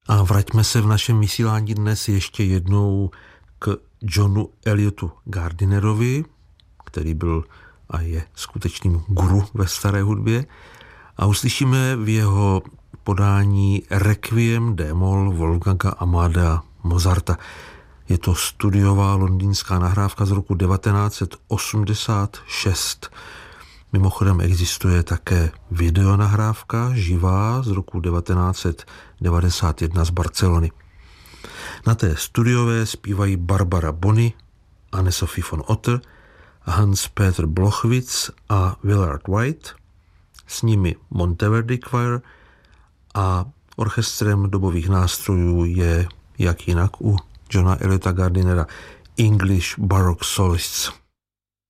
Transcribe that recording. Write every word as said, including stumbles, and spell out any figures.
A vraťme se v našem vysílání dnes ještě jednou k Johnu Eliotu Gardinerovi, který byl a je skutečným guru ve staré hudbě. A uslyšíme v jeho podání Requiem d-moll Wolfganga Amadea Mozarta. Je to studiová londýnská nahrávka z roku devatenáct set osmdesát šest. Mimochodem existuje také videonahrávka živá z roku devatenáct set devadesát jedna z Barcelony. Na té studiové zpívají Barbara Bonney, Anne-Sophie von Otter, Hans-Peter Blochwitz a Willard White, s nimi Monteverdi Choir a orchestrem dobových nástrojů je, jak jinak u Johna Eliota Gardinera, English Baroque Solists.